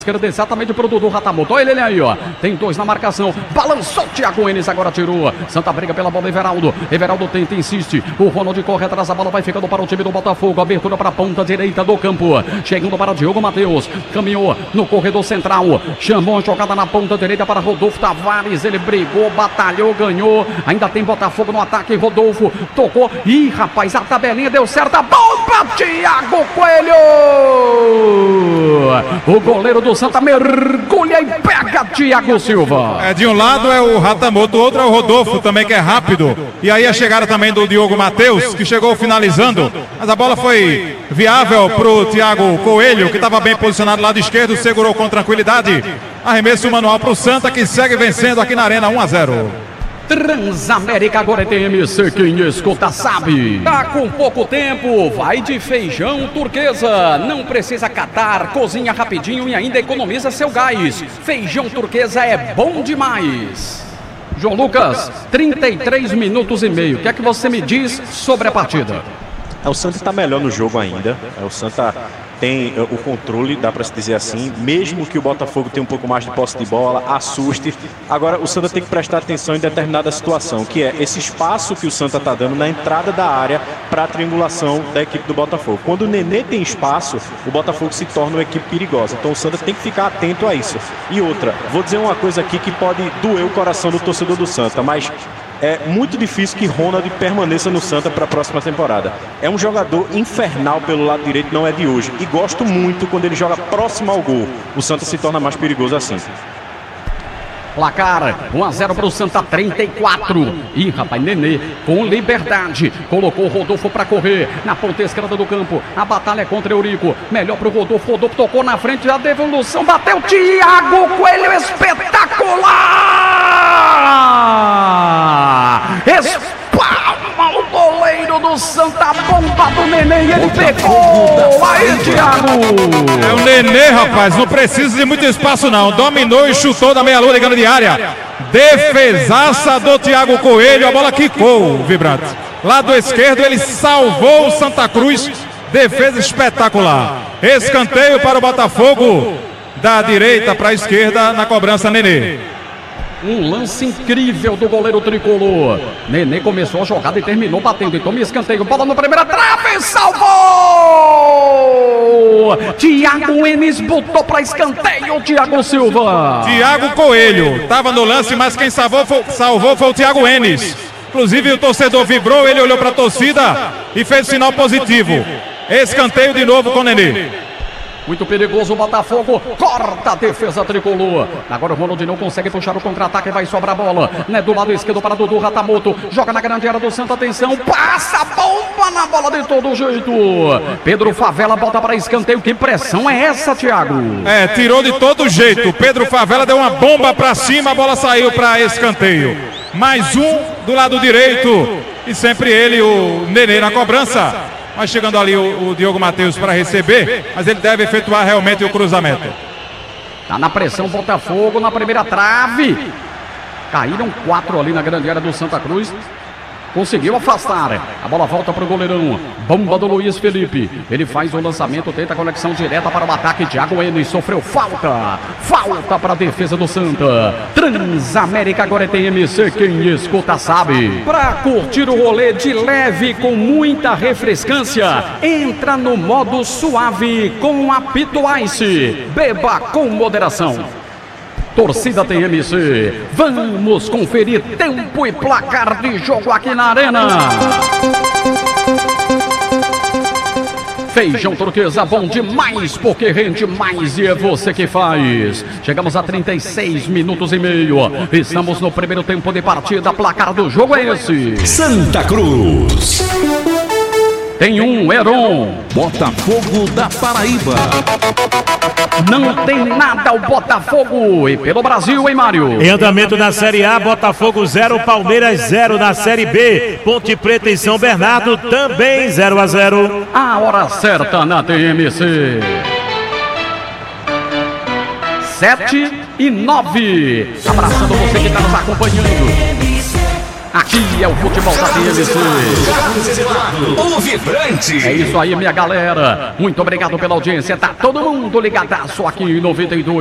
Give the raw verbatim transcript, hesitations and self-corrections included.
Esquerda exatamente pro Dudu Ratamoto. Olha ele aí, ó. Tem dois na marcação. Balançou Thiago Enes, agora tirou. Santa briga pela bola, Everaldo. Everaldo tenta, insiste. O Ronald corre atrás, a bola vai ficando para o time do Botafogo. Abertura para a ponta direita do campo. Chegando para Diogo Matheus. Caminhou no corredor central. Chamou a jogada na ponta direita para Rodolfo Tavares. Ele brigou, batalhou, ganhou. Ainda tem Botafogo no ataque. Rodolfo tocou. Ih, rapaz, a tabelinha deu certo. A bomba, Thiago Coelho! O goleiro do Santa mergulha e pega Thiago Silva. É, de um lado é o Ratamoto, do outro é o Rodolfo, também que é rápido. E aí a chegada também do Diogo Matheus, que chegou finalizando. Mas a bola foi viável pro Thiago Coelho, que estava bem posicionado do lado esquerdo, segurou com tranquilidade. Arremesso manual pro Santa, que segue vencendo aqui na Arena um a zero. Transamérica agora é T M C, quem escuta sabe. Tá com pouco tempo, vai de feijão turquesa. Não precisa catar, cozinha rapidinho e ainda economiza seu gás. Feijão turquesa é bom demais. João Lucas, trinta e três minutos e meio. O que é que você me diz sobre a partida? É, o Santa está melhor no jogo ainda. É, o Santa tem o controle, dá para se dizer assim, mesmo que o Botafogo tenha um pouco mais de posse de bola, assuste. Agora o Santa tem que prestar atenção em determinada situação, que é esse espaço que o Santa está dando na entrada da área para a triangulação da equipe do Botafogo. Quando o Nenê tem espaço, o Botafogo se torna uma equipe perigosa. Então o Santa tem que ficar atento a isso. E outra, vou dizer uma coisa aqui que pode doer o coração do torcedor do Santa, mas é muito difícil que Ronald permaneça no Santa para a próxima temporada. É um jogador infernal pelo lado direito, não é de hoje. E gosto muito quando ele joga próximo ao gol. O Santa se torna mais perigoso assim. Placar um a zero para o Santa, trinta e quatro. Ih, rapaz, Nenê com liberdade. Colocou o Rodolfo para correr na ponta esquerda do campo. A batalha é contra Eurico. Melhor para o Rodolfo. Rodolfo tocou na frente da devolução. Bateu Thiago Coelho, espetacular! Espalma o goleiro do Santa, bomba do Nenê e ele pegou. Aí, Thiago! É o Nenê, rapaz, não precisa de muito espaço não. Dominou e chutou da meia-lua ligando de área. Defesaça do Thiago Coelho, a bola quicou, vibrante. Lado esquerdo, ele salvou o Santa Cruz. Defesa espetacular. Escanteio para o Botafogo. Da direita para a esquerda, na cobrança, Nenê. Um lance incrível do goleiro tricolor. Nenê começou a jogada e terminou batendo. Então me escanteio. Bola no primeira trave. Salvou! Thiago Enes botou para escanteio. Thiago Silva. Thiago Coelho estava no lance, mas quem salvou foi, salvou foi o Thiago Enes. Inclusive o torcedor vibrou, ele olhou para a torcida e fez sinal positivo. Escanteio de novo com o Nenê. Muito perigoso o Botafogo, corta a defesa tricolor. Agora o Ronald não consegue puxar o contra-ataque, vai sobrar a bola, né, do lado esquerdo para Dudu Ratamoto. Joga na grande área do Santa, atenção, passa a bomba na bola de todo jeito. Pedro Favela bota para escanteio, que pressão é essa, Thiago? É, tirou de todo jeito. Pedro Favela deu uma bomba para cima, a bola saiu para escanteio. Mais um do lado direito e sempre ele, o Nenê na cobrança. Mas chegando ali o, o Diogo Matheus para receber, mas ele deve efetuar realmente o cruzamento. Tá na pressão Botafogo na primeira trave. Caíram quatro ali na grande área do Santa Cruz. Conseguiu afastar. A bola volta para o goleirão. Bomba do Luiz Felipe. Ele faz o lançamento, tenta a conexão direta para o ataque. Thiago Enes sofreu falta. Falta para a defesa do Santa. Transamérica agora é T M C, quem escuta sabe. Para curtir o rolê de leve com muita refrescância, entra no modo suave com apito Ice. Beba com moderação. Torcida T M C, vamos conferir tempo e placar de jogo aqui na Arena. Feijão turquesa bom demais, porque rende mais e é você que faz. Chegamos a trinta e seis minutos e meio. Estamos no primeiro tempo de partida, placar do jogo é esse. Santa Cruz tem um Heron. Botafogo da Paraíba. Não tem nada o Botafogo. E pelo Brasil, hein, Mário? Em andamento na Série A, Botafogo zero, Palmeiras zero. Na Série B, Ponte Preta e São Bernardo também zero a zero. A hora certa na T M C. sete e nove. Abraçando você que está nos acompanhando. Aqui é o futebol da T N C. O vibrante. É isso aí, minha galera. Muito obrigado pela audiência. Tá todo mundo ligadaço aqui em noventa e dois.